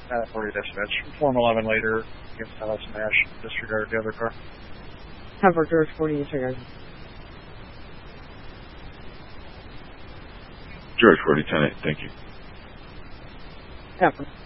For your dispatch. Form 11 later, give us an ash, disregard the other car. Cover George 40, disregard. George 40, 10-8, thank you. Cover.